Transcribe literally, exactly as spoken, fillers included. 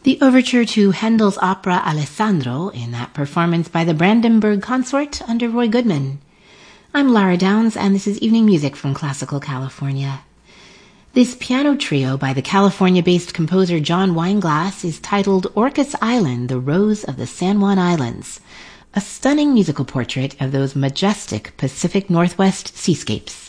The overture to Handel's opera Alessandro in that performance by the Brandenburg Consort under Roy Goodman. I'm Lara Downs, and this is Evening Music from Classical California. This piano trio by the California-based composer John Weinglass is titled Orcas Island, the Rose of the San Juan Islands, a stunning musical portrait of those majestic Pacific Northwest seascapes.